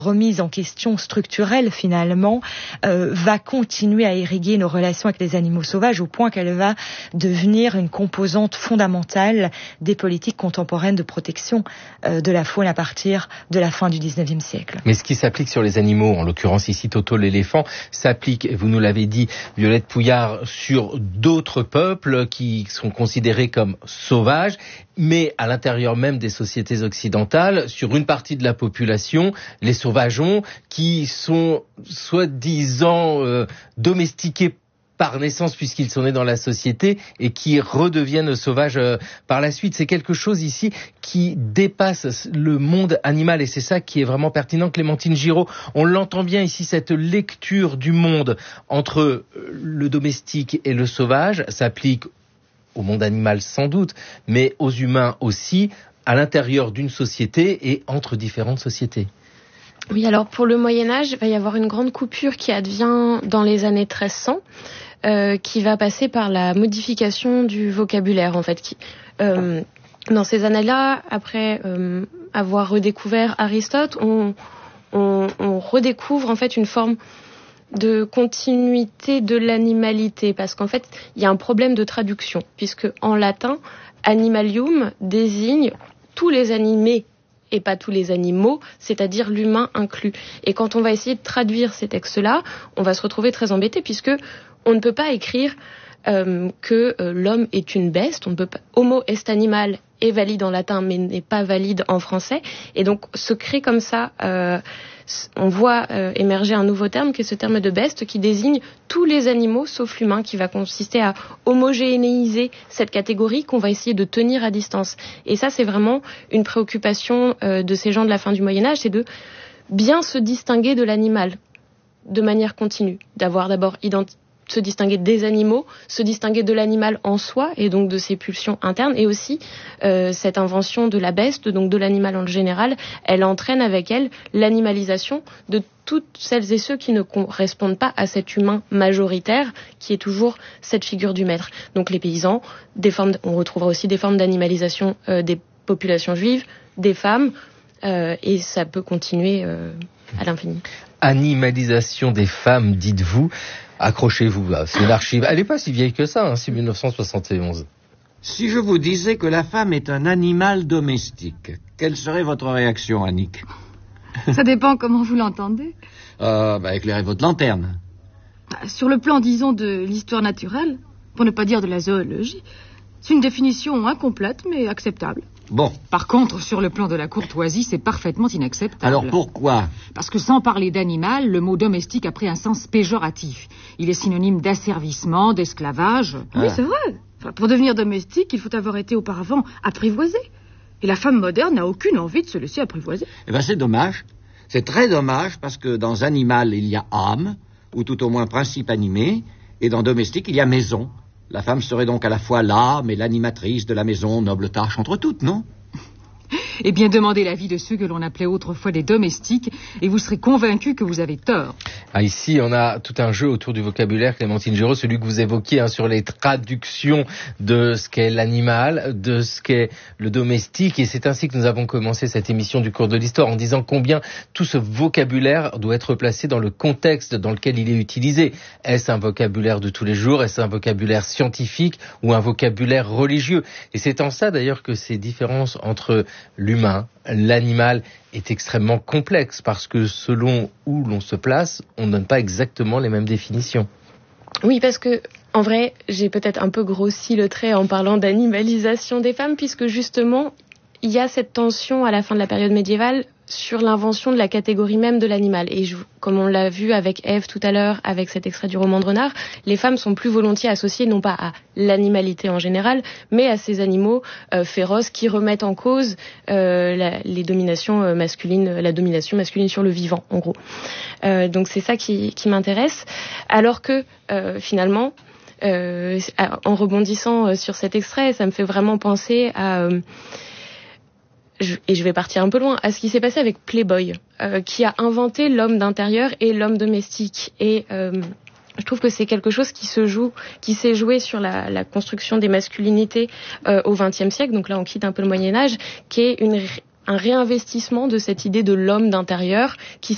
remise en question structurelle finalement va continuer à irriguer nos relations avec les animaux sauvages au point qu'elle va devenir une composante fondamentale des politiques contemporaines de protection de la faune à partir de la fin du 19e siècle. Mais ce qui s'applique sur les animaux, en l'occurrence ici Toto l'éléphant, s'applique, vous nous l'avez dit Violette Pouillard, sur d'autres peuples qui sont considérés comme sauvages, mais à l'intérieur même des sociétés occidentales, sur une partie de la population, les sauvageons, qui sont soi-disant domestiqués par naissance puisqu'ils sont nés dans la société et qui redeviennent sauvages par la suite. C'est quelque chose ici qui dépasse le monde animal et c'est ça qui est vraiment pertinent. Clémentine Giraud, on l'entend bien ici, cette lecture du monde entre le domestique et le sauvage s'applique au monde animal sans doute, mais aux humains aussi, à l'intérieur d'une société et entre différentes sociétés. Oui, alors pour le Moyen-Âge, il va y avoir une grande coupure qui advient dans les années 1300, qui va passer par la modification du vocabulaire, en fait. Dans ces années-là, après avoir redécouvert Aristote, on redécouvre en fait une forme de continuité de l'animalité, parce qu'en fait, il y a un problème de traduction, puisque en latin, animalium désigne tous les animés et pas tous les animaux, c'est-à-dire l'humain inclus. Et quand on va essayer de traduire ces textes-là, on va se retrouver très embêté, puisque on ne peut pas écrire que l'homme est une bête. On ne peut pas. Homo est animal est valide en latin, mais n'est pas valide en français. Et donc, se crée comme ça, on voit émerger un nouveau terme, qui est ce terme de beste, qui désigne tous les animaux, sauf l'humain, qui va consister à homogénéiser cette catégorie qu'on va essayer de tenir à distance. Et ça, c'est vraiment une préoccupation de ces gens de la fin du Moyen-Âge, c'est de bien se distinguer de l'animal de manière continue, d'avoir d'abord se distinguer des animaux, se distinguer de l'animal en soi et donc de ses pulsions internes, et aussi cette invention de la beste, donc de l'animal en général, elle entraîne avec elle l'animalisation de toutes celles et ceux qui ne correspondent pas à cet humain majoritaire qui est toujours cette figure du maître. Donc les paysans, on retrouvera aussi des formes d'animalisation des populations juives, des femmes, et ça peut continuer à l'infini. Animalisation des femmes, dites-vous. Accrochez-vous, c'est une archive. Elle n'est pas si vieille que ça, c'est 1971. Si je vous disais que la femme est un animal domestique, quelle serait votre réaction, Annick? Ça dépend comment vous l'entendez. Éclairez votre lanterne. Sur le plan, disons, de l'histoire naturelle, pour ne pas dire de la zoologie, c'est une définition incomplète, mais acceptable. Bon. Par contre, sur le plan de la courtoisie, c'est parfaitement inacceptable. Alors pourquoi? Parce que sans parler d'animal, le mot domestique a pris un sens péjoratif. Il est synonyme d'asservissement, d'esclavage. Oui, c'est vrai. Pour devenir domestique, il faut avoir été auparavant apprivoisé. Et la femme moderne n'a aucune envie de se laisser apprivoiser. C'est dommage. C'est très dommage parce que dans animal, il y a âme, ou tout au moins principe animé, et dans domestique, il y a maison. La femme serait donc à la fois l'âme et l'animatrice de la maison, noble tâche entre toutes, non? Eh bien, demandez l'avis de ceux que l'on appelait autrefois des domestiques, et vous serez convaincus que vous avez tort. Ici, on a tout un jeu autour du vocabulaire, Clémentine Giraud, celui que vous évoquiez sur les traductions de ce qu'est l'animal, de ce qu'est le domestique, et c'est ainsi que nous avons commencé cette émission du cours de l'histoire, en disant combien tout ce vocabulaire doit être placé dans le contexte dans lequel il est utilisé. Est-ce un vocabulaire de tous les jours? Est-ce un vocabulaire scientifique ou un vocabulaire religieux? Et c'est en ça, d'ailleurs, que ces différences entre l'humain, l'animal est extrêmement complexe parce que selon où l'on se place, on ne donne pas exactement les mêmes définitions. Oui, parce que, en vrai, j'ai peut-être un peu grossi le trait en parlant d'animalisation des femmes, puisque justement, il y a cette tension à la fin de la période médiévale sur l'invention de la catégorie même de l'animal. Et comme on l'a vu avec Ève tout à l'heure, avec cet extrait du roman de Renard, les femmes sont plus volontiers associées non pas à l'animalité en général, mais à ces animaux féroces qui remettent en cause la domination masculine sur le vivant, en gros. Donc c'est ça qui m'intéresse. Alors que finalement, en rebondissant sur cet extrait, ça me fait vraiment penser à... et je vais partir un peu loin, à ce qui s'est passé avec Playboy, qui a inventé l'homme d'intérieur et l'homme domestique. Et je trouve que c'est quelque chose qui s'est joué sur la construction des masculinités au XXe siècle. Donc là, on quitte un peu le Moyen-Âge, qui est un réinvestissement de cette idée de l'homme d'intérieur qui